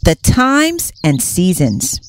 the times and seasons.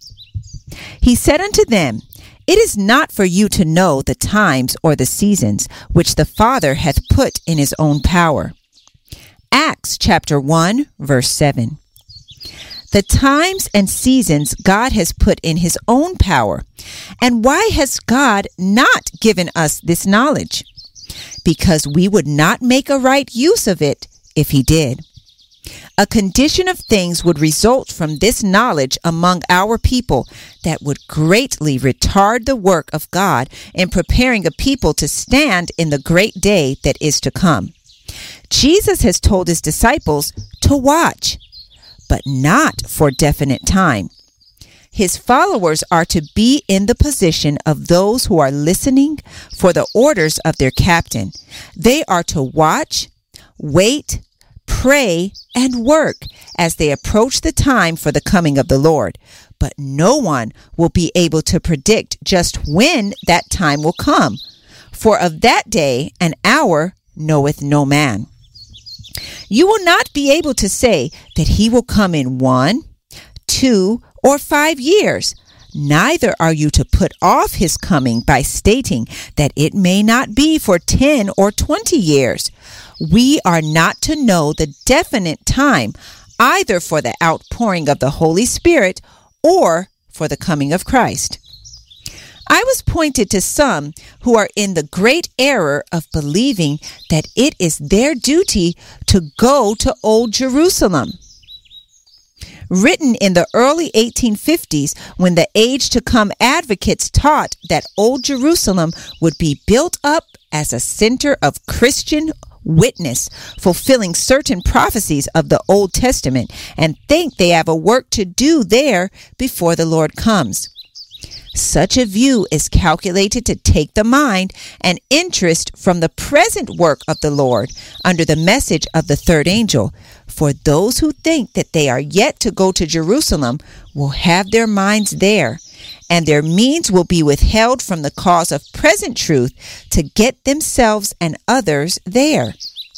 He said unto them, It is not for you to know the times or the seasons which the Father hath put in his own power. Acts chapter 1, verse 7. The times and seasons God has put in his own power. And why has God not given us this knowledge? Because we would not make a right use of it if he did. A condition of things would result from this knowledge among our people that would greatly retard the work of God in preparing a people to stand in the great day that is to come. Jesus has told his disciples to watch, but not for definite time. His followers are to be in the position of those who are listening for the orders of their captain. They are to watch, wait, pray, and work as they approach the time for the coming of the Lord. But no one will be able to predict just when that time will come. For of that day and hour knoweth no man. You will not be able to say that he will come in 1, 2, or 5 years. Neither are you to put off his coming by stating that it may not be for 10 or 20 years. We are not to know the definite time, either for the outpouring of the Holy Spirit or for the coming of Christ. I was pointed to some who are in the great error of believing that it is their duty to go to Old Jerusalem. Written in the early 1850s, when the age to come advocates taught that Old Jerusalem would be built up as a center of Christian witness, fulfilling certain prophecies of the Old Testament, and think they have a work to do there before the Lord comes. Such a view is calculated to take the mind and interest from the present work of the Lord under the message of the third angel. For those who think that they are yet to go to Jerusalem will have their minds there, and their means will be withheld from the cause of present truth to get themselves and others there.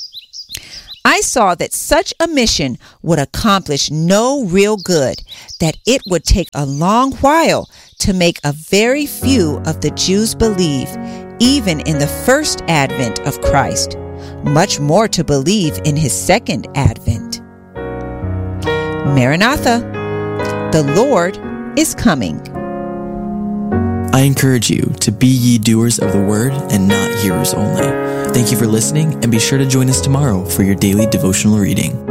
I saw that such a mission would accomplish no real good, that it would take a long while to make a very few of the Jews believe, even in the first advent of Christ, much more to believe in his second advent. Maranatha, the Lord is coming. I encourage you to be ye doers of the word and not hearers only. Thank you for listening, and be sure to join us tomorrow for your daily devotional reading.